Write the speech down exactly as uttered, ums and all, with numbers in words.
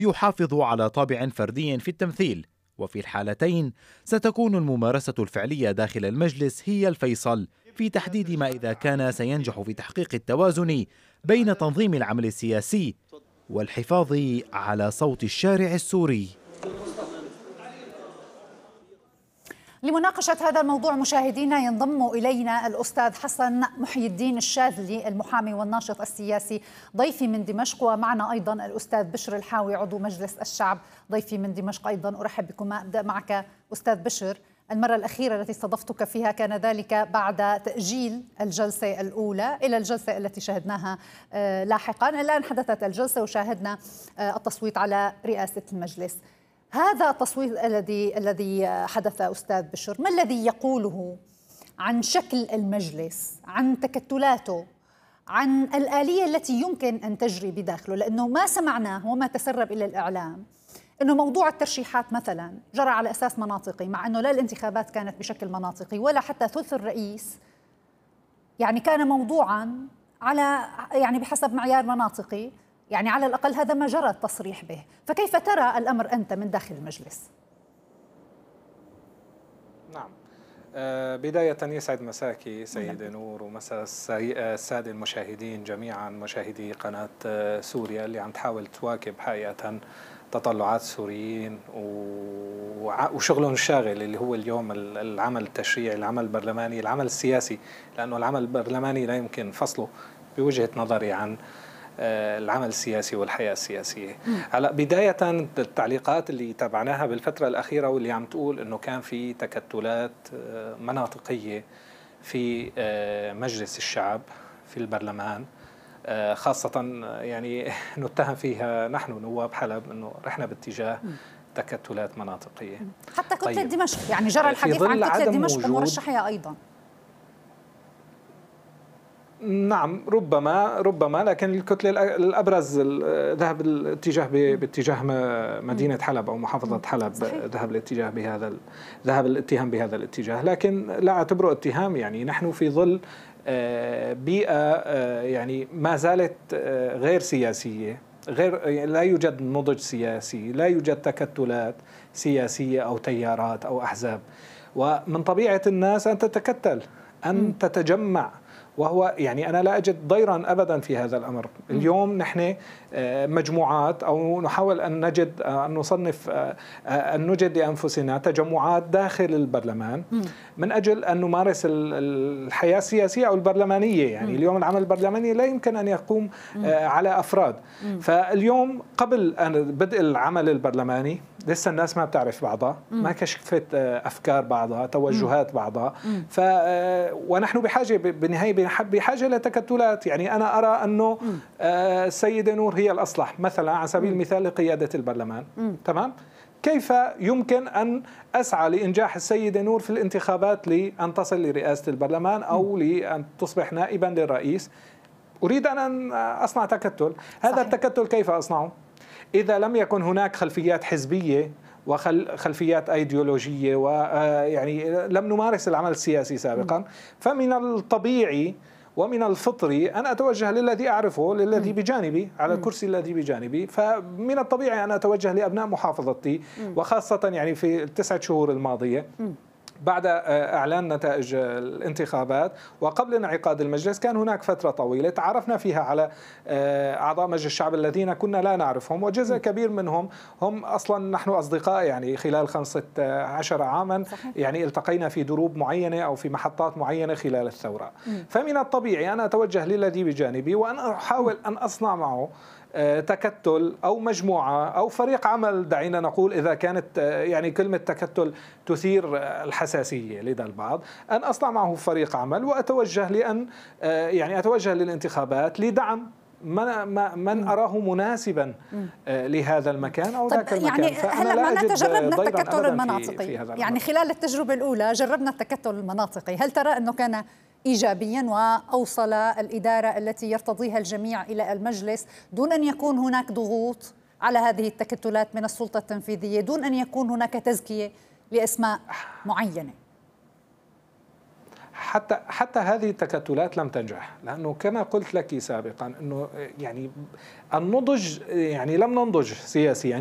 يحافظ على طابع فردي في التمثيل، وفي الحالتين ستكون الممارسة الفعلية داخل المجلس هي الفيصل في تحديد ما إذا كان سينجح في تحقيق التوازن بين تنظيم العمل السياسي والحفاظ على صوت الشارع السوري. لمناقشة هذا الموضوع مشاهدينا ينضم إلينا الأستاذ حسن محي الدين الشاذلي المحامي والناشط السياسي ضيفي من دمشق، ومعنا أيضا الأستاذ بشر الحاوي عضو مجلس الشعب ضيفي من دمشق أيضا. أرحب بكم. أبدأ معك أستاذ بشر. المرة الأخيرة التي استضفتك فيها كان ذلك بعد تأجيل الجلسة الأولى إلى الجلسة التي شاهدناها لاحقا. الآن حدثت الجلسة وشاهدنا التصويت على رئاسة المجلس. هذا التصويت الذي الذي حدث أستاذ بشر، ما الذي يقوله عن شكل المجلس، عن تكتلاته، عن الآلية التي يمكن أن تجري بداخله؟ لأنه ما سمعناه وما تسرب إلى الإعلام أنه موضوع الترشيحات مثلا جرى على أساس مناطقي، مع أنه لا الانتخابات كانت بشكل مناطقي ولا حتى ثلث الرئيس يعني كان موضوعا على يعني بحسب معيار مناطقي، يعني على الأقل هذا ما جرى التصريح به. فكيف ترى الأمر أنت من داخل المجلس؟ نعم، بداية يسعد مساكي سيدة نور ومساء السادة المشاهدين جميعا، مشاهدي قناة سوريا اللي عم تحاول تواكب حقيقة تطلعات السوريين وشغلهم الشاغل اللي هو اليوم العمل التشريعي، العمل البرلماني، العمل السياسي، لأنه العمل البرلماني لا يمكن فصله بوجهة نظري عن العمل السياسي والحياة السياسية. هلا بداية التعليقات اللي تابعناها بالفترة الأخيرة واللي عم تقول إنه كان في تكتلات مناطقية في مجلس الشعب في البرلمان، خاصة يعني نتهم فيها نحن نواب حلب إنه رحنا باتجاه تكتلات مناطقية. حتى كتلة طيب. دمشق يعني جرى الحديث عن كتلة دمشق ومرشحها أيضا. نعم ربما ربما لكن الكتلة الأبرز ذهب الاتجاه باتجاه مدينة حلب أو محافظة حلب، ذهب الاتجاه بهذا ذهب الاتهام بهذا الاتجاه، لكن لا أعتبره اتهام. يعني نحن في ظل بيئة يعني ما زالت غير سياسية، غير لا يوجد نضج سياسي، لا يوجد تكتلات سياسية أو تيارات أو أحزاب، ومن طبيعة الناس أن تتكتل، أن تتجمع، وهو يعني أنا لا أجد ضيرا أبدا في هذا الأمر. اليوم نحن مجموعات أو نحاول أن نجد أن نصنف أن نجد لأنفسنا تجمعات داخل البرلمان من أجل أن نمارس الحياة السياسية أو البرلمانية. يعني اليوم العمل البرلماني لا يمكن أن يقوم على أفراد. فاليوم قبل أن بدء العمل البرلماني لسه الناس ما بتعرف بعضها، ما كشفت أفكار بعضها، توجهات بعضها، ف ونحن بحاجة بالنهاية بحاجة لتكتلات. يعني أنا أرى أنه السيدة نور هي الأصلح مثلا على سبيل المثال لقيادة البرلمان. تمام؟ كيف يمكن أن أسعى لإنجاح السيدة نور في الانتخابات لأن تصل لرئاسة البرلمان أو لأن تصبح نائبا للرئيس؟ أريد أن أصنع تكتل. هذا صحيح. التكتل كيف أصنعه؟ إذا لم يكن هناك خلفيات حزبية وخلفيات أيديولوجية ويعني لم نمارس العمل السياسي سابقا، فمن الطبيعي ومن الفطري أن أتوجه للذي أعرفه، للذي بجانبي على الكرسي الذي بجانبي. فمن الطبيعي أن أتوجه لأبناء محافظتي، وخاصة يعني في التسعة شهور الماضية بعد إعلان نتائج الانتخابات وقبل انعقاد المجلس كان هناك فترة طويلة تعرفنا فيها على أعضاء مجلس الشعب الذين كنا لا نعرفهم، وجزء كبير منهم هم أصلا نحن أصدقاء يعني خلال خمسة عشر عاما. صحيح. يعني التقينا في دروب معينة أو في محطات معينة خلال الثورة. فمن الطبيعي أن أتوجه للذي بجانبي وأن أحاول أن أصنع معه تكتل أو مجموعة أو فريق عمل، دعينا نقول إذا كانت يعني كلمة تكتل تثير الحساسية لدى البعض، أن أصنع معه فريق عمل وأتوجه لأن يعني أتوجه للانتخابات لدعم من, من أراه مناسبا لهذا المكان أو ذاك المكان. يعني هلا معنا جربنا التكتل المناطقي في في يعني خلال التجربة الأولى جربنا التكتل المناطقي، هل ترى أنه كان إيجابيا وأوصل الإدارة التي يرتضيها الجميع إلى المجلس دون أن يكون هناك ضغوط على هذه التكتلات من السلطة التنفيذية، دون أن يكون هناك تزكية لأسماء معينة؟ حتى حتى هذه التكتلات لم تنجح، لانه كما قلت لك سابقا انه يعني النضج، يعني لم ننضج سياسيا